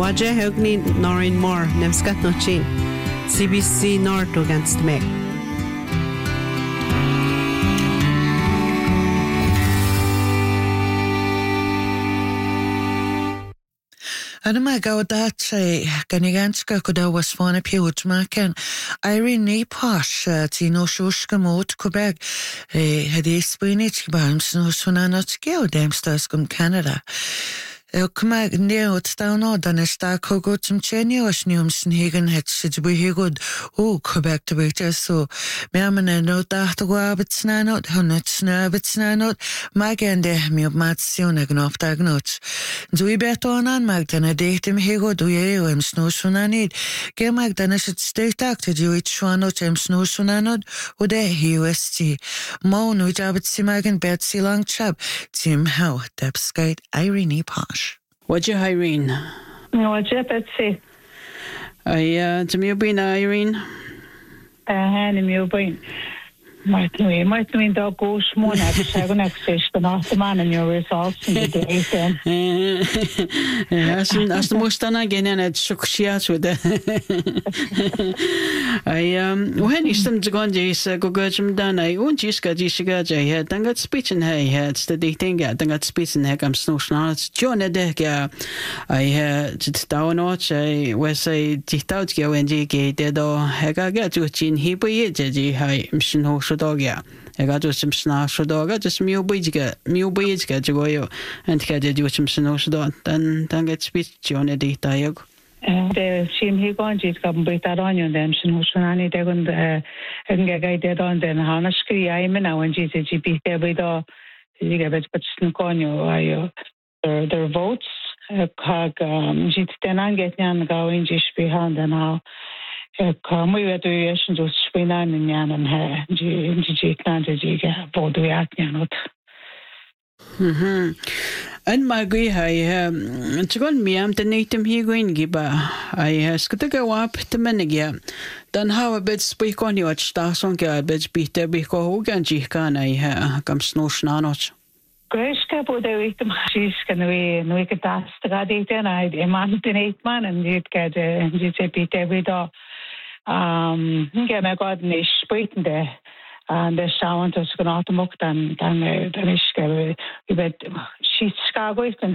Waje Hugni Norin Moore, Nemskat Nochin, CBC North against me. Anna go that Ganiganska could always want a pewt macan. Irene Posh, Tino Shushka Mot, Quebec, had a spinach barms no sonanot geo damstaskum Canada. Cymag neod down o dan ysda cogod ym chenio as niwm sy'n higan het sydd bwy higod o Quebec to bwyta so me am yn enod dacht o gwabit snanod hwnnw snabit snanod mag ende mi ob mat siwn ag nof dagnod dwi bet onan mag dan a deicht im higod o eo em snws hwnnanid ge mag dan ysd steitag te diwyd shwanod em snws hwnnanod o de HUST mawn wyt abit si mag yn bet si lang chab Tim Howe debsgait Irene Posh. What'd you, Irene? What'd you, Betsy? To me, Irene? Hanny me, Might mean dog goes more next 7 access, but not the man in your results in the day then. As the most done again, and it's shook shiats with it. When you stem to go on, Jace, go get him done. I won't just get Jessica. I had done got speech in hay, had steady thing, I done got speech in heck. I'm snow snarls. John a deck, I had down watch. I was a dictout go and Jake dead or heck. I got to chin heap of it, Jay, mission horse. Dog, yeah. I got to some snaps for dog. I just mew beach get to go and get it with some snows dog. Then get speech on a day diag. The team he gone, he's got beat that on you, then Shanani, they're going to get guided on then. How much I'm now when Jesus GP there with all you get but snookonyo. Their votes, Jit Tenan get yan going, Jish behind and now. Come we do yes and just spin on and yan and her both we act yanot. And my gay it's gone me am the native he going giba. I has got to go up to Menegia. Then how a bit speak on you at stars on a bit beat there because Hogan Jikan I come snow snanoch. Grace Capo, the victim, she's going to be no wicked task. The guardian, I demand an 8 man and you'd get a Peter every dog. Get my God, and springen there. And the sound is going to mock than is about she's Chicago in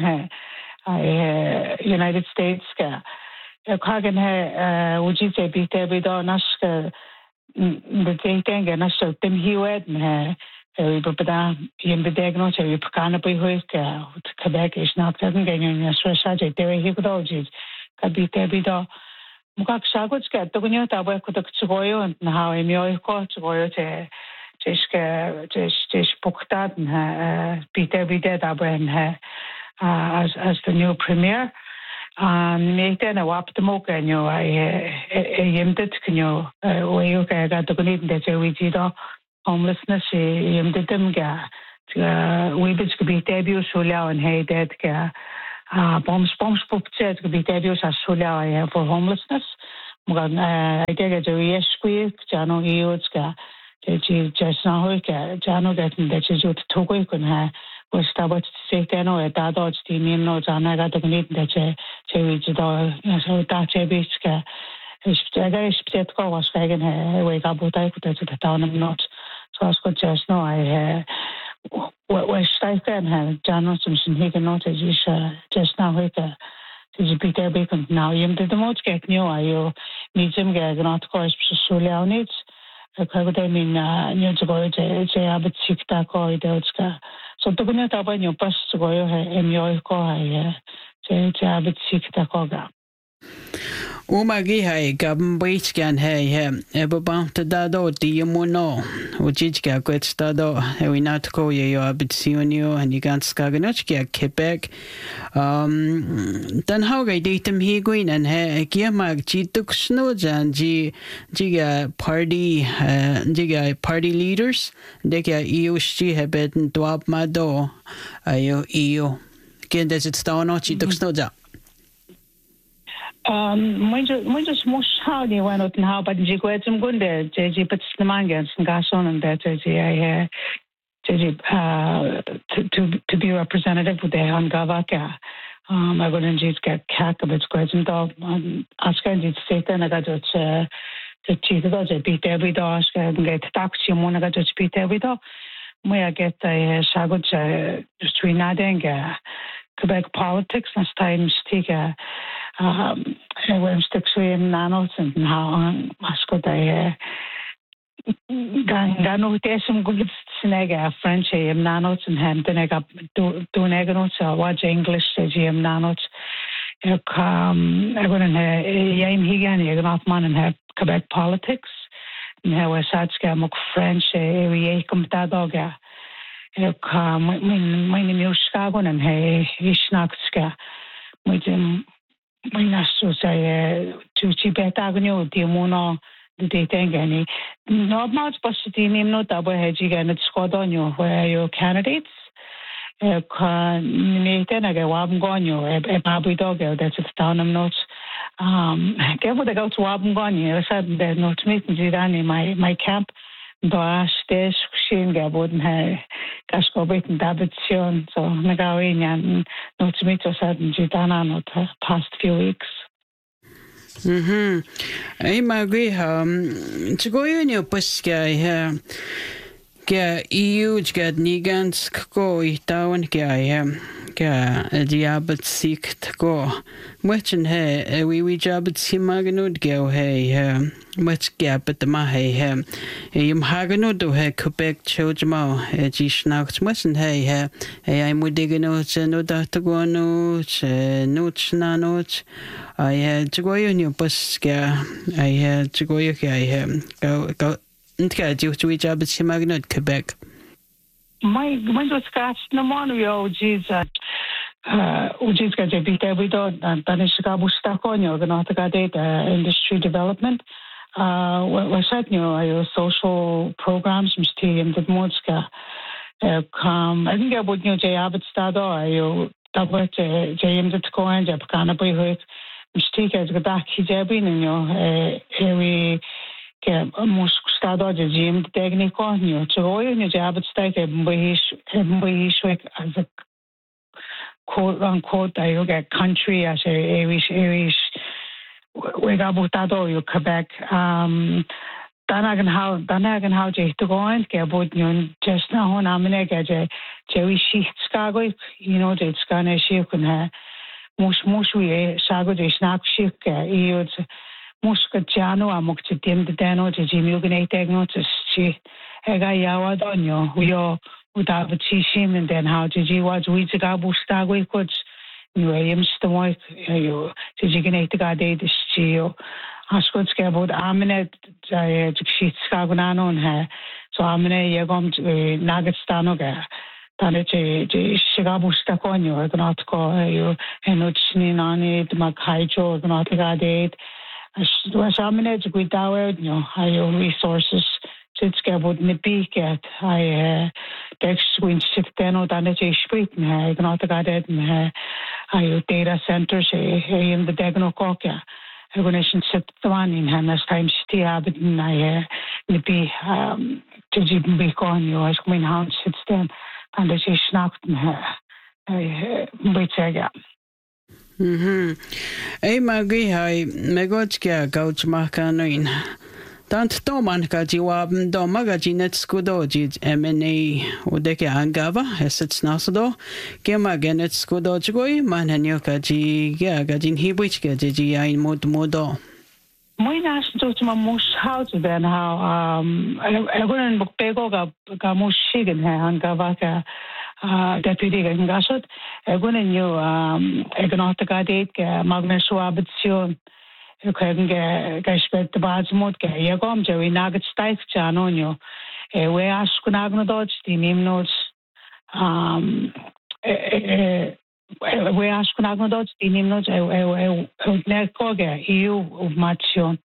her United States. Kagan her, would you say, Peter every dog, Naska, the thing, and I saw them he wed and her. We put down in the diagnosis, we can't be with Quebec is not getting a suicide. There he could all just be every dog. Mugak Shagots get the winner that way could go and how a meal got to go to just book that and Peter be dead when her as the new premier. Make then a wap the mock and you I yimmed can you way you got the need that we did homelessness yimmed them we could be debut so low and hey dead bombs pupset could be debuts as so low for homelessness. I get a yes squeak, Jano Iotska, just now, Jano getting that is what Togo can have. Was about to say, I at that dodge the mean notes, and I got the need that Cherry so that Chebiska is very split was wagon wake up what I could to the town of not. So I was good just now. I was stipend had Jano Simpson he can notice just now with the Peter Bacon now. You did the most get new. I meet him get not course so needs. I mean, new to go to a bit sick that or so the good up when you pass to go and your car, a bit sick that coga. Umagi hai gabn bait gan hey ever bump to dado di mono ujijka quet stado we not ko you a bit sionio and you can't skaganochki Quebec then how I date him he going and hey giamag ji tuk snow jan jiga party leaders they get EUSG have been dwap mado ayo EU again does it stone or ji tuk snow jan Mun just most how they went out and how, but you go at some good there, JG puts the mangas and gas on and that, JG, to be representative with the Hangavaka. I go and just get cack a bit question dog. Ask and sit and I got to cheat those a bit every dog and get taxi one I got to beat every dog. May I get a shagot just renading Quebec politics last time stick when sticks with nanos and how mascot I Gano some good snega French nanos and ham then I got do neganots or watch English nanos. I wouldn't Yame Higan, you're not man and have Quebec politics. And how I sat scam French, we come that dog. My name is Chicago and hey, Ishnakska. My nasu say to Tibet Avenue, Dimono. The dating any not much positive name no double hedging and it's got on you where your candidates Nathan I get Wabgonyo a baby dog that's a town of notes get what I go to Wabgonyo I said there's no meeting Zidane my camp Doa stage Shane Gabon hai Casco Bait and Davidson so Nagawin and no to meet us at Zidana not past few weeks. Ai magui Chigoyo Pusca EU get Nigans go down diabet seek to go. Which and hey, we job at Simaganud go hey, which gap at the Mahe hem. Yum Haganud he Quebec Chojmo, Gishnauts, which and hey, I'm with digging no data go notes, notes nanots. I had to go in your Pusca, I had to go go. To each job at Simagnud, Quebec. My was cast no one which is got a bit every dog and Tanishikabu Stakonyo, the Nautica data industry development. We said social programs, Mr. the Modska. I think I would know Jay Abbott Stado, you double James at Coin, Japana Boyhood, Mr. as the back hijabin and we most stado de gym technico new to new job at stake as a quote unquote I get country as a Irish we got butado you Quebec Danagan how to go and get about you just now on Amine get Jerry Sheet Chicago it's gonna ship and have most we Sago de snack ship Muscatiano, amok to dim the dano to Jimmy Uganate to see Ega Yawa Donyo, we all would have a Tishim and then how did you watch Wizigabu Stagway could you aims the wife you to Jiganate the Gade the Stio. Ascot Scabot Aminet Sheet Scagonano and her so Amine Yagom Nagastanoga. Tanache Shigabu Staconio, the not call you and not snin on it, Makaijo, the not Gade. Was managed with our resources to about the peak at I text when shift then or done a street and I not got it and I data centers in the Degnococa. I want to sit the one in hand as time stay habit and I be to be gone you as when hound sits then and as she snapped and I wait again. Ei magi hai megotska gauch makanoin. Tant toman ka jiwab do magaji net skudo jid MNA udeke angava esets nasdo kema genet skudo jgoi manhanyo ka ji gajin hibwich ka ji ain modo. My national to my most house then how I wouldn't book pego ga most shigan han gavaka deputy gasot when you economic date magna suabation you can get the bazmod yagom we nugget stike chanonyo we ask kunagno the name notes we ask kunagno the name notes nekoga eu mation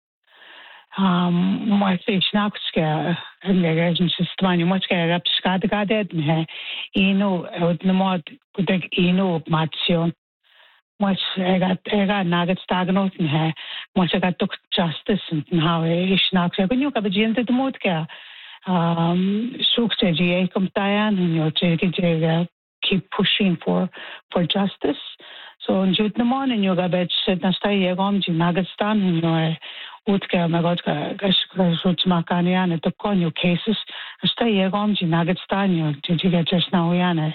my fish naxka and the agent system much get scattered and the mod could take mation much I got nuggets stagnant in her much I got took justice and how ish knocks when you have a gent at the modka sukse come tayan and your keep pushing for justice. So in June morning, you got bet said na stay yegom ji Nagastan, you know, utke me got makaniane to konyo cases. Stay yegom ji Nagastan, you get just now yana.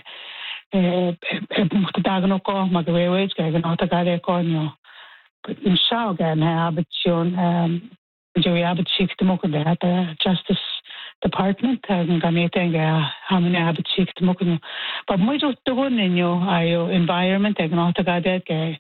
Dagno ko magwe ga no ta gare konyo. But in Shaugan habituation Joey Abbott seek to mock the Justice Department and Gameting Hamina Abbott seek to mock you. But much of the one in your environment and not a guy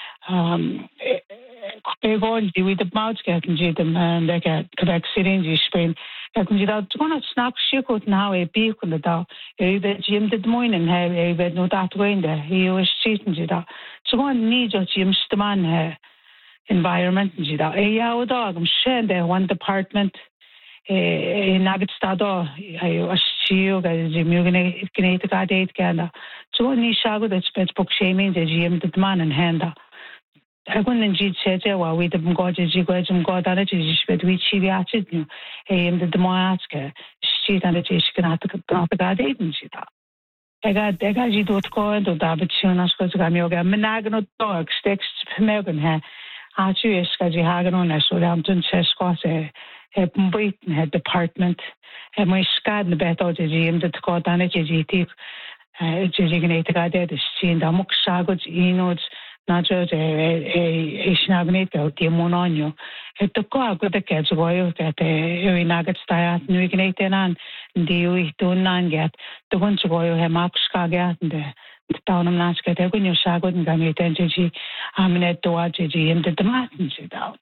they with the mouths getting them and they get Quebec City Spain. Without one of snap shikot now a beak on the dow. Jim did moin and have a bed no that way in there. He was cheating it out. So one needs of Jim's the man environment and jida yaw dog I'm there one department in Nagastado I assume that the mugine got date Canada so ni shago that spets book shaming the GM the man and hand I couldn't indeed say well we didn't go to Jigwajum God that is but we chiviated you the moaska sheet and the chicken at the God date and jida I got you don't go into Davidson as because I'm yoga menagno dog sticks Megan hair Actually, as you have on us, so I'm doing Sescos, a department, and my scad the better the GM that got on it, GT, Jignate got there, the scene, the Muxagods, Enods, not just a snagnate out the Mononio. It took a good catch oil that a nugget style, New Ignate and the don't get the ones of oil have Muxagat and the town of Nasca, when you saw good and got me attention, I'm in it to watch it in the Martins out.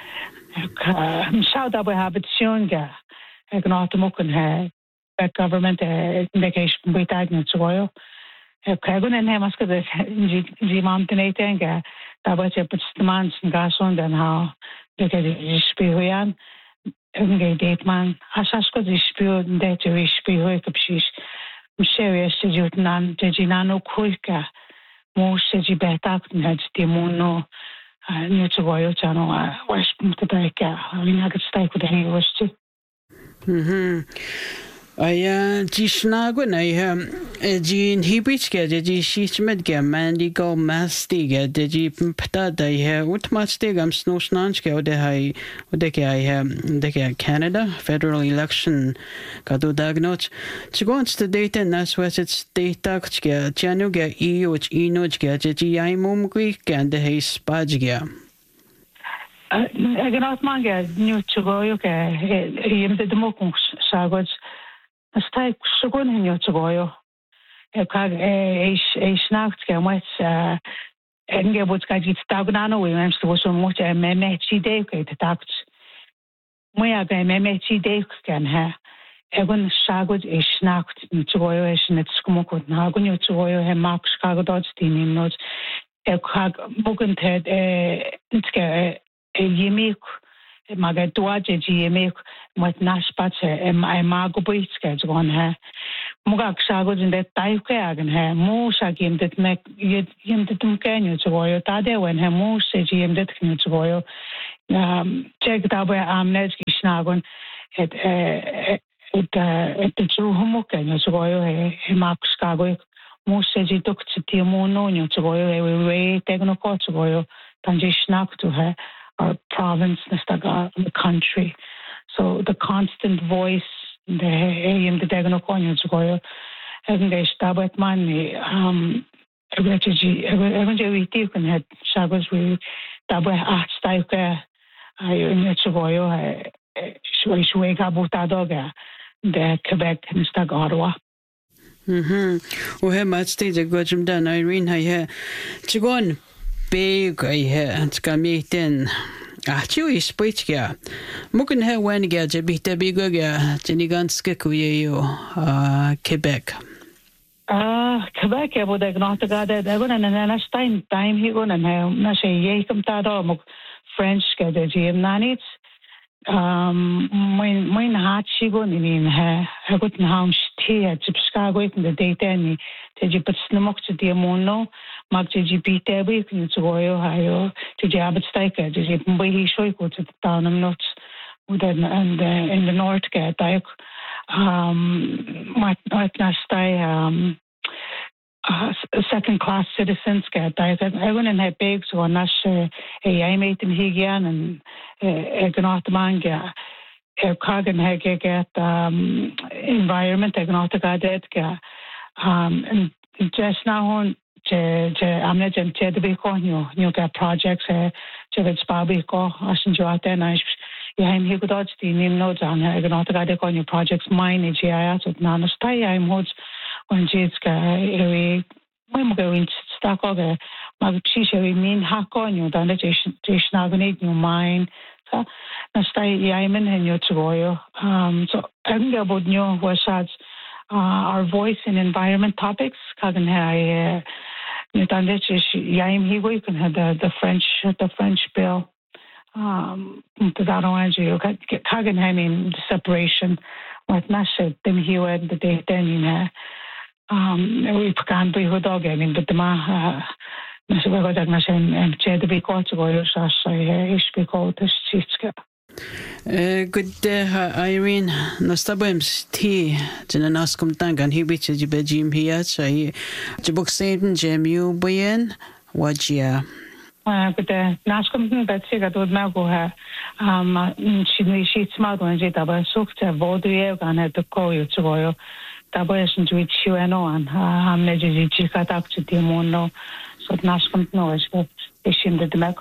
Shout out we have it soon, I can automotive have that government indication with agnes oil. Kagun and Hamaska, the mountain eating, that was a man and gas on and how they get it spirit. Date man, Asasko the spirit that you spirit of she's. Serious as you nan Jinano Kuika, more says you bet out and had Timono, near to Royal Channel, West Mutabaika. I mean, I could stay with the University. I Gishnagwen, I Jean Hebrew, did you sheet medga, Mandy go mastiga, did you pata, I have what much dig I'm snow snanska, I have Canada, federal election, Kado Dagnoch. To go on to data and that's what it's data, Januga, which Enochga, Jai Mum Greek and the Hay Spajga. I cannot manga new to go, him the Mokungs, Sagods. Stai sugun in your toyo. A snack can wet and get what's got its tagnano. We went to so much a memechi day to tax. Moya gay memechi day can have. Evan shagud a snack in toyo as in its skumokut. Nagun your toyo and mark Chicago Dodge team notes. A cag mugant head a yimik. Maga duaje GMA with Nashpats and my Margo Britska on her. Mugak Sagos in that Taika and her Musa game that make him the Tumcanio to Royal Tade when her Musa GM that can to Royal. Check it out where Amnesty Snagon at the Jew Homocan to Royal, a Mark Scago. Musa G took to Timono to Royal, a way technical to Royal, Tanji Snack to her. Our province, the country. So the constant voice, the aim the Dagano Konyo Goyo, and they stab at money. Eventually, we can had Shagos we double at Staika, I in Goyo, Shuega Butadoga, the Quebec and Ottawa. We have much stage a good jim done. Irene, I hear Chigon. Big I had Scamitin. Chewy speech, yeah. Mukin have one gadget, be the bigger, Jeniganska, Quebec. Quebec, I would not got that. I wouldn't and time he wouldn't have Nasha Yakum Tado, French, get the GM Nanits. Mine heart she wouldn't mean her. I wouldn't harm tea at Chicago in the daytime. Did you put snummock to the mono? Mark did you beat their week in Toyo, Ohio? Did you have it stiker? Did you buy his show go to the town of nuts? And in the north, get like what last I second-class citizens get. I went in her big so on I made them higian and economic kagan hege get environment economic get and just now on amna jem the be ko new get projects it's babi ko asin joate na I'm here to the name notes on economic on your projects mine GIS with nanostai I'm hods when Jitska we go in stock of the Maguchisha we mean hack on you done the new mine so nastai Yaman and your Chigoyo so I think about new was our voice in environment topics kagan hai you done the Yaim he you can have the French bill to that on you kagan I mean separation what nashe them here at the day then we can be who dog I mean but the ma nashe we got nashe and the big court to go so I speak out this chiska good Irene nastabams tea jina naskum tangan hi biche jibe jim here so jibuk saint jam you boyen wajia but naskum but siga do ma go ha she smart when je taba sukta vodu gan to ko you to go taba is to you and hamne je chika tak to demono so naskum no is in the mek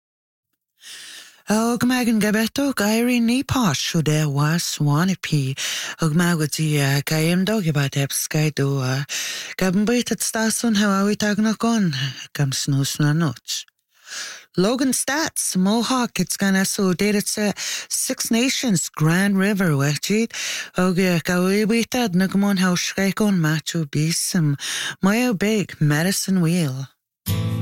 Og magan gabeto gairi ni posh who there was one p og magoti gaim dog about sky do gabn bit at stasun how we tagna gon gam snus na notes Logan Stats Mohawk it's gonna so data Six Nations Grand River wechit og gawi bitad nagmon how shrekon machu bisum Maya big medicine wheel